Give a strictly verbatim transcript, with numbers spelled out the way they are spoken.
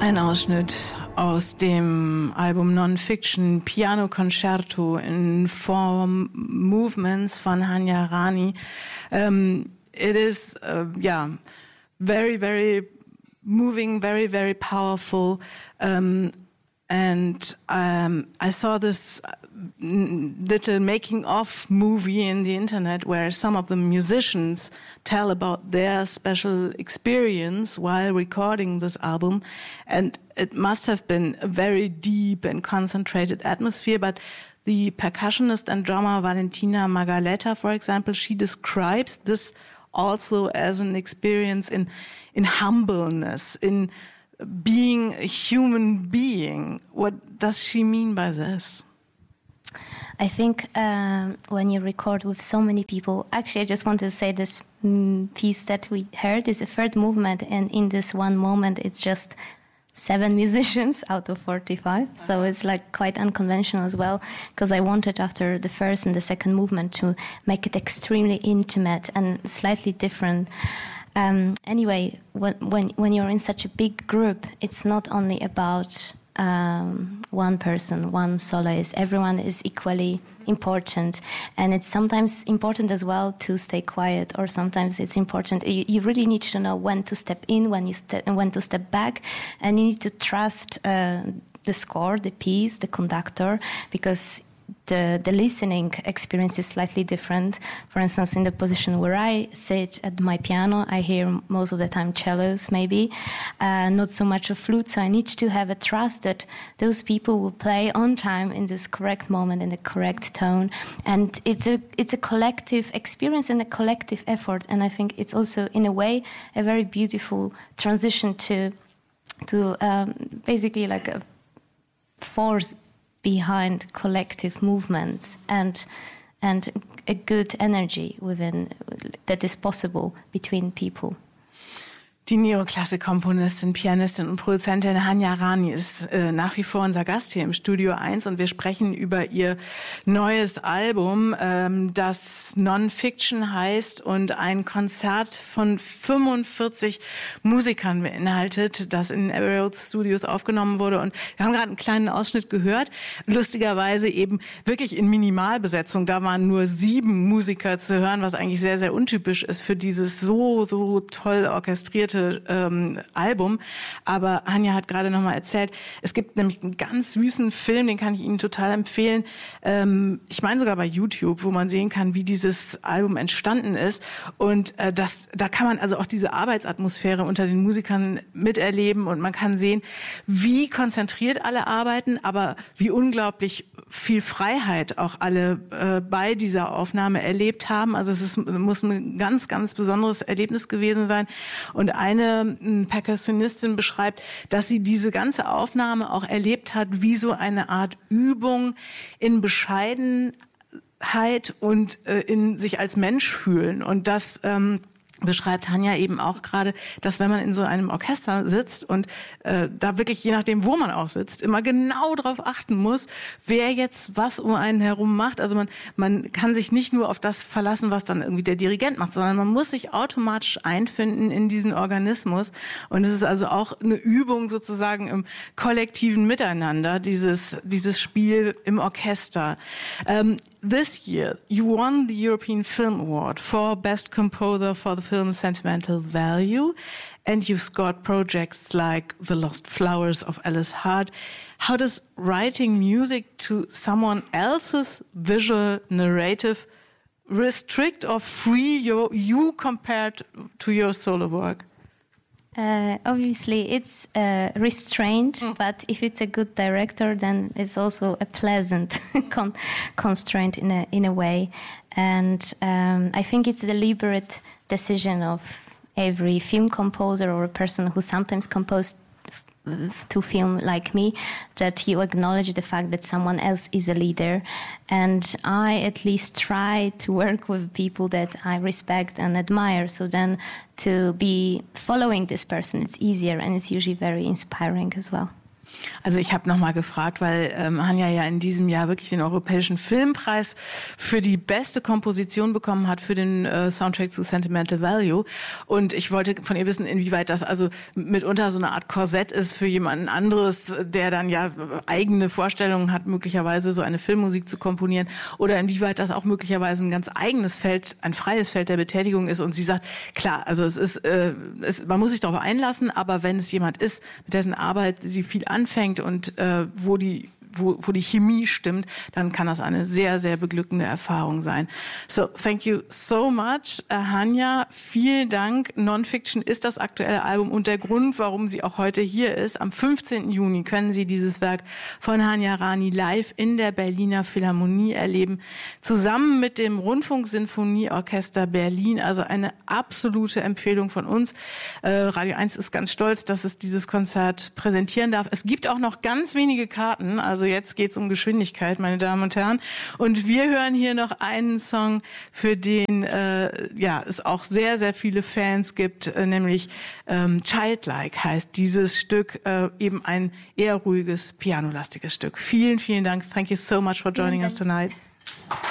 Ein Ausschnitt aus dem Album Non-Fiction Piano Concerto in Four Movements von Hanya Rani. Um, it is, uh, yeah, very, very moving, very, very powerful. Um, and um, I saw this little making-of movie in the internet where some of the musicians tell about their special experience while recording this album. And it must have been a very deep and concentrated atmosphere, but the percussionist and drummer Valentina Magaleta, for example, she describes this also as an experience in, in humbleness, in being a human being. What does she mean by this? I think um, when you record with so many people, actually I just wanted to say this mm, piece that we heard is a third movement, and in this one moment it's just seven musicians out of forty-five, so it's like quite unconventional as well, because I wanted after the first and the second movement to make it extremely intimate and slightly different. Um, anyway, when, when when you're in such a big group, it's not only about um, one person, one soloist. Everyone is equally important, and it's sometimes important as well to stay quiet, or sometimes it's important. You, you really need to know when to step in, when you step, when to step back, and you need to trust uh, the score, the piece, the conductor, because the the listening experience is slightly different. For instance, in the position where I sit at my piano, I hear most of the time cellos, maybe, uh, not so much of flute. So I need to have a trust that those people will play on time in this correct moment, in the correct tone. And it's a it's a collective experience and a collective effort. And I think it's also, in a way, a very beautiful transition to to um, basically like a force behind collective movements and and a good energy within that is possible between people. Die Neoklassik-Komponistin, Pianistin und Produzentin Hanya Rani ist äh, nach wie vor unser Gast hier im Studio eins, und wir sprechen über ihr neues Album, ähm, das Non-Fiction heißt und ein Konzert von fünfundvierzig Musikern beinhaltet, das in Abbey Road Studios aufgenommen wurde. Und wir haben gerade einen kleinen Ausschnitt gehört, lustigerweise eben wirklich in Minimalbesetzung. Da waren nur sieben Musiker zu hören, was eigentlich sehr, sehr untypisch ist für dieses so, so toll orchestrierte Ähm, Album. Aber Hanya hat gerade noch mal erzählt, es gibt nämlich einen ganz süßen Film, den kann ich Ihnen total empfehlen. Ähm, ich meine sogar bei YouTube, wo man sehen kann, wie dieses Album entstanden ist. Und äh, das, da kann man also auch diese Arbeitsatmosphäre unter den Musikern miterleben, und man kann sehen, wie konzentriert alle arbeiten, aber wie unglaublich viel Freiheit auch alle äh, bei dieser Aufnahme erlebt haben. Also es ist, muss ein ganz, ganz besonderes Erlebnis gewesen sein. Und eine m, Perkussionistin beschreibt, dass sie diese ganze Aufnahme auch erlebt hat wie so eine Art Übung in Bescheidenheit und äh, in sich als Mensch fühlen. Und das ähm, beschreibt Hanya eben auch gerade, dass wenn man in so einem Orchester sitzt und äh, da wirklich, je nachdem, wo man auch sitzt, immer genau darauf achten muss, wer jetzt was um einen herum macht. Also man, man kann sich nicht nur auf das verlassen, was dann irgendwie der Dirigent macht, sondern man muss sich automatisch einfinden in diesen Organismus. Und es ist also auch eine Übung sozusagen im kollektiven Miteinander, dieses, dieses Spiel im Orchester. Um, this year, you won the European Film Award for Best Composer for the film Sentimental Value, and you've scored projects like The Lost Flowers of Alice Hart. How does writing music to someone else's visual narrative restrict or free your, you compared to your solo work? Uh, obviously, it's uh, restrained, mm. but if it's a good director, then it's also a pleasant con- constraint in a in a way. And um, I think it's a deliberate decision of every film composer or a person who sometimes composed to film like me, that you acknowledge the fact that someone else is a leader. And I at least try to work with people that I respect and admire. So then to be following this person, it's easier, and it's usually very inspiring as well. Also ich habe nochmal gefragt, weil ähm, Hanya ja in diesem Jahr wirklich den Europäischen Filmpreis für die beste Komposition bekommen hat für den äh, Soundtrack zu Sentimental Value. Und ich wollte von ihr wissen, inwieweit das also mitunter so eine Art Korsett ist für jemanden anderes, der dann ja eigene Vorstellungen hat, möglicherweise so eine Filmmusik zu komponieren. Oder inwieweit das auch möglicherweise ein ganz eigenes Feld, ein freies Feld der Betätigung ist. Und sie sagt, klar, also es ist, äh, es, man muss sich darauf einlassen, aber wenn es jemand ist, mit dessen Arbeit sie viel anfängt und äh, wo die Wo, wo die Chemie stimmt, dann kann das eine sehr, sehr beglückende Erfahrung sein. So, thank you so much, uh, Hanya. Vielen Dank. Nonfiction ist das aktuelle Album und der Grund, warum sie auch heute hier ist. Am fünfzehnten Juni können Sie dieses Werk von Hanya Rani live in der Berliner Philharmonie erleben, zusammen mit dem Rundfunksinfonieorchester Berlin. Also eine absolute Empfehlung von uns. Äh, Radio eins ist ganz stolz, dass es dieses Konzert präsentieren darf. Es gibt auch noch ganz wenige Karten, also jetzt geht's um Geschwindigkeit, meine Damen und Herren. Und wir hören hier noch einen Song, für den äh, ja es auch sehr, sehr viele Fans gibt, äh, nämlich ähm, Childlike heißt dieses Stück, äh, eben ein eher ruhiges, pianolastiges Stück. Vielen, vielen Dank. Thank you so much for joining us tonight.